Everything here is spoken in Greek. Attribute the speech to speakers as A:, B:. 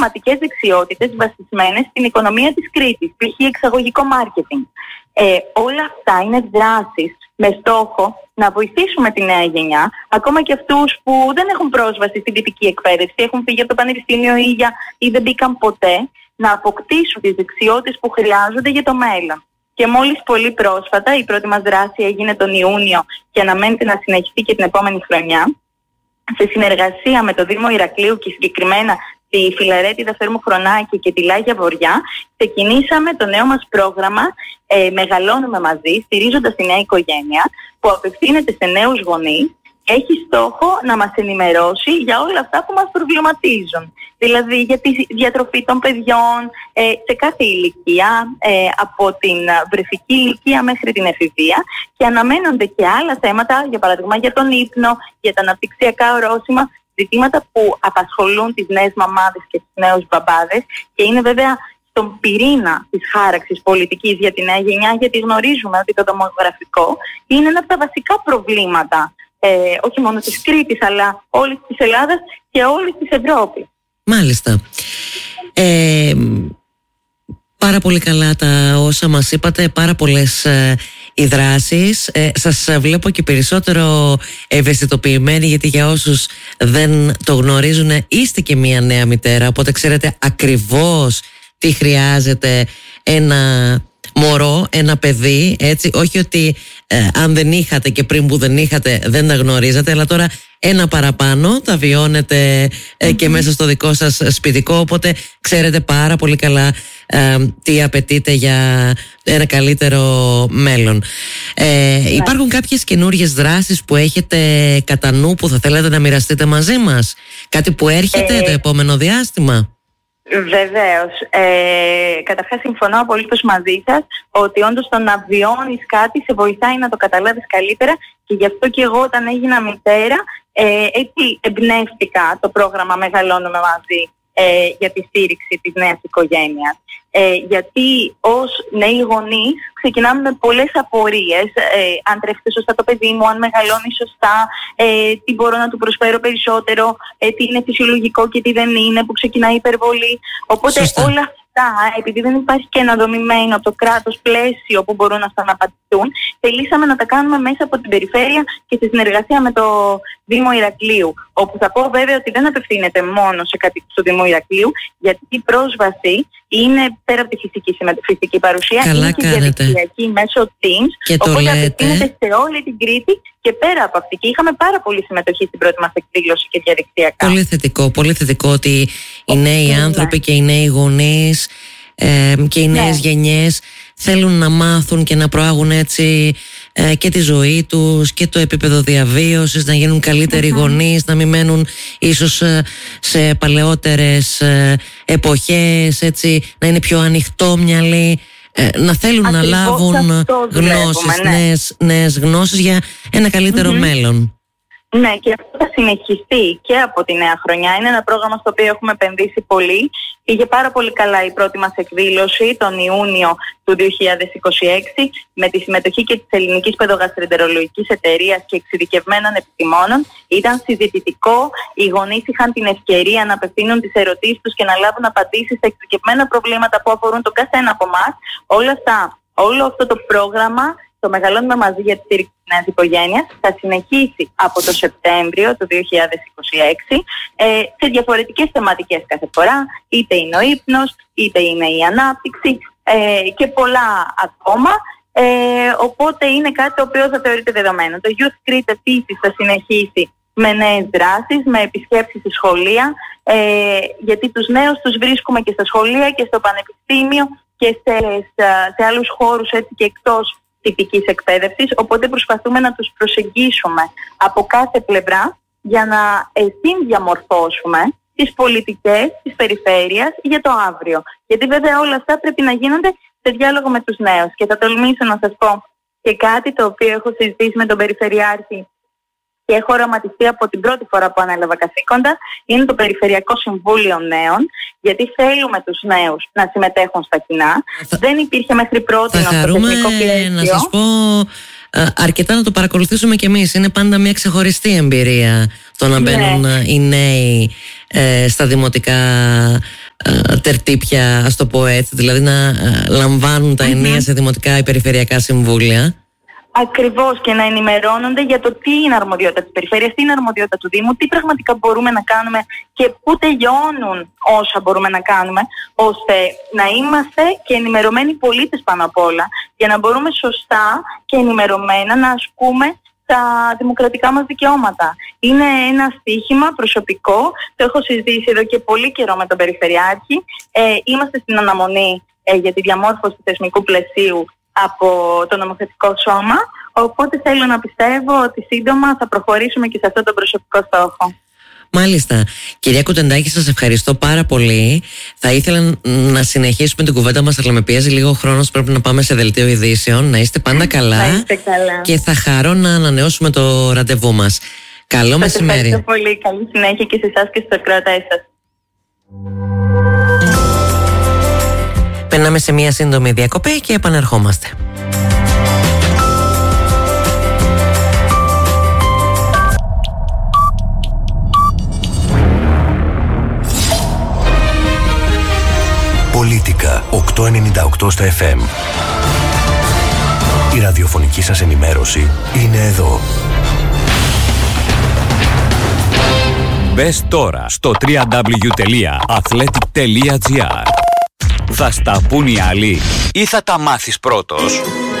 A: θεματικές δεξιότητες βασισμένες στην οικονομία της Κρήτης, π.χ. εξαγωγικό μάρκετινγκ. Όλα αυτά είναι δράσεις με στόχο να βοηθήσουμε τη νέα γενιά, ακόμα και αυτούς που δεν έχουν πρόσβαση στην τυπική εκπαίδευση, έχουν φύγει από το πανεπιστήμιο ή δεν μπήκαν ποτέ, να αποκτήσουν τις δεξιότητες που χρειάζονται για το μέλλον. Και μόλις πολύ πρόσφατα, η πρώτη μας δράση έγινε τον Ιούνιο και αναμένεται να συνεχιστεί και την επόμενη χρονιά, σε συνεργασία με το Δήμο Ηρακλείου και συγκεκριμένα τη Φιλαρέτιδα Φέρμου Χρονάκη και τη Λάγια Βοριά, ξεκινήσαμε το νέο μας πρόγραμμα «Μεγαλώνουμε μαζί», στηρίζοντας τη νέα οικογένεια, που απευθύνεται σε νέους γονείς και έχει στόχο να μας ενημερώσει για όλα αυτά που μας προβληματίζουν. Δηλαδή για τη διατροφή των παιδιών σε κάθε ηλικία, από την βρεφική ηλικία μέχρι την εφηβεία, και αναμένονται και άλλα θέματα, για παράδειγμα για τον ύπνο, για τα αναπτυξιακά ορόσημα, ζητήματα που απασχολούν τις νέες μαμάδες και τους νέους μπαμπάδες, και είναι βέβαια στον πυρήνα της χάραξης πολιτικής για τη νέα γενιά, γιατί γνωρίζουμε ότι το δημογραφικό είναι ένα από τα βασικά προβλήματα, όχι μόνο της Κρήτης, αλλά όλης της Ελλάδας και όλης της Ευρώπης.
B: Μάλιστα. Πάρα πολύ καλά τα όσα μας είπατε, πάρα πολλές οι δράσεις. Σας βλέπω και περισσότερο ευαισθητοποιημένοι, γιατί για όσους δεν το γνωρίζουν, είστε και μία νέα μητέρα, οπότε ξέρετε ακριβώς τι χρειάζεται ένα μωρό, ένα παιδί, έτσι, όχι ότι αν δεν είχατε και πριν που δεν είχατε δεν τα γνωρίζατε, αλλά τώρα ένα παραπάνω τα βιώνετε και μέσα στο δικό σας σπιτικό, οπότε ξέρετε πάρα πολύ καλά τι απαιτείται για ένα καλύτερο μέλλον. Υπάρχουν κάποιες καινούριες δράσεις που έχετε κατά νου που θα θέλατε να μοιραστείτε μαζί μας? Κάτι που έρχεται το επόμενο διάστημα?
A: Βεβαίως. Καταρχάς συμφωνώ απολύτως μαζί σας ότι όντως το να βιώνεις κάτι σε βοηθάει να το καταλάβεις καλύτερα, και γι' αυτό και εγώ όταν έγινα μητέρα έτσι εμπνεύστηκα το πρόγραμμα «Μεγαλώνουμε μαζί» για τη στήριξη της νέας οικογένειας. Γιατί ως νέοι γονείς ξεκινάμε με πολλές απορίες, αν τρέφεται σωστά το παιδί μου, αν μεγαλώνει σωστά, τι μπορώ να του προσφέρω περισσότερο, τι είναι φυσιολογικό και τι δεν είναι, που ξεκινάει η υπερβολή. Οπότε όλα αυτά, επειδή δεν υπάρχει και ένα δομημένο από το κράτος πλαίσιο που μπορούν να απαντηθούν, θελήσαμε να τα κάνουμε μέσα από την περιφέρεια και στη συνεργασία με το Δήμο Ηρακλείου. Όπου θα πω βέβαια ότι δεν απευθύνεται μόνο σε κατοίκους του Δήμου Ηρακλείου, γιατί η πρόσβαση είναι πέρα από τη φυσική παρουσία,
B: καλά
A: είναι και διαδικτυακή μέσω Teams,
B: και
A: οπότε απευθύνεται σε όλη την Κρήτη και πέρα από αυτή. Και είχαμε πάρα πολύ συμμετοχή στην πρώτη μας εκδήλωση και διαδικτυακά.
B: Πολύ θετικό ότι οι νέοι άνθρωποι και οι νέοι γονείς και οι νέες γενιές θέλουν να μάθουν και να προάγουν έτσι και τη ζωή τους και το επίπεδο διαβίωσης, να γίνουν καλύτεροι γονείς, να μην μένουν ίσως σε παλαιότερες εποχές, έτσι, να είναι πιο ανοιχτόμυαλοι, να θέλουν να λάβουν γνώσεις, νέες γνώσεις για ένα καλύτερο μέλλον.
A: Ναι, και αυτό θα συνεχιστεί και από τη νέα χρονιά. Είναι ένα πρόγραμμα στο οποίο έχουμε επενδύσει πολύ. Πήγε πάρα πολύ καλά η πρώτη μας εκδήλωση τον Ιούνιο του 2026 με τη συμμετοχή και της Ελληνικής Παιδογαστροεντερολογικής Εταιρείας και εξειδικευμένων επιστημόνων. Ήταν συζητητικό, οι γονείς είχαν την ευκαιρία να απευθύνουν τις ερωτήσεις τους και να λάβουν απαντήσεις στα εξειδικευμένα προβλήματα που αφορούν τον καθένα από εμάς. Όλο αυτό το πρόγραμμα, το «Μεγαλώνουμε μαζί» για τη στήριξη της νέας οικογένειας, θα συνεχίσει από το Σεπτέμβριο του 2026 σε διαφορετικές θεματικές κάθε φορά, είτε είναι ο ύπνος, είτε είναι η ανάπτυξη και πολλά ακόμα. Οπότε είναι κάτι το οποίο θα θεωρείται δεδομένο. Το Youth Crete επίσης θα συνεχίσει με νέες δράσεις, με επισκέψεις στη σχολεία, γιατί τους νέους τους βρίσκουμε και στα σχολεία και στο πανεπιστήμιο και σε άλλους χώρους, έτσι, και εκτός τυπικής εκπαίδευσης, οπότε προσπαθούμε να τους προσεγγίσουμε από κάθε πλευρά για να συνδιαμορφώσουμε τις πολιτικές της περιφέρειας για το αύριο. Γιατί βέβαια όλα αυτά πρέπει να γίνονται σε διάλογο με τους νέους. Και θα τολμήσω να σας πω και κάτι το οποίο έχω συζητήσει με τον Περιφερειάρχη και έχω οραματιστεί από την πρώτη φορά που ανέλαβα καθήκοντα, είναι το Περιφερειακό Συμβούλιο Νέων, γιατί θέλουμε τους νέους να συμμετέχουν στα κοινά. Δεν υπήρχε μέχρι πρώτη στο τεχνικό πλαίσιο.
B: Να σας πω, αρκετά να το παρακολουθήσουμε κι εμείς. Είναι πάντα μια ξεχωριστή εμπειρία το να μπαίνουν οι νέοι στα δημοτικά τερτύπια, ας το πω έτσι, δηλαδή να λαμβάνουν τα ενία σε δημοτικά ή περιφερειακά συμβούλια.
A: Ακριβώς, και να ενημερώνονται για το τι είναι αρμοδιότητα της περιφέρειας, τι είναι αρμοδιότητα του Δήμου, τι πραγματικά μπορούμε να κάνουμε και πού τελειώνουν όσα μπορούμε να κάνουμε, ώστε να είμαστε και ενημερωμένοι πολίτες πάνω απ' όλα, για να μπορούμε σωστά και ενημερωμένα να ασκούμε τα δημοκρατικά μας δικαιώματα. Είναι ένα στοίχημα προσωπικό, το έχω συζητήσει εδώ και πολύ καιρό με τον Περιφερειάρχη. Είμαστε στην αναμονή για τη διαμόρφωση του θεσμικού πλαισίου από το νομοθετικό σώμα, οπότε θέλω να πιστεύω ότι σύντομα θα προχωρήσουμε και σε αυτό τον προσωπικό στόχο.
B: Μάλιστα. Κυρία Κουτεντάκη, σας ευχαριστώ πάρα πολύ. Θα ήθελα να συνεχίσουμε την κουβέντα μας, αλλά με πιέζει λίγο ο χρόνος, πρέπει να πάμε σε δελτίο ειδήσεων. Να είστε πάντα καλά.
A: Να είστε καλά.
B: Και θα χαρώ να ανανεώσουμε το ραντεβού μας. Καλό μεσημέρι.
A: Ευχαριστώ πολύ. Καλή συνέχεια και σε εσάς και στους ακροατές σας.
B: Περνάμε σε μια σύντομη διακοπή και επανερχόμαστε.
C: Πολίτικα 898 στα FM. Η ραδιοφωνική σας ενημέρωση είναι εδώ.
D: Μπες τώρα στο www.athletic.gr. Θα στα πουν οι άλλοι ή θα τα μάθεις πρώτος?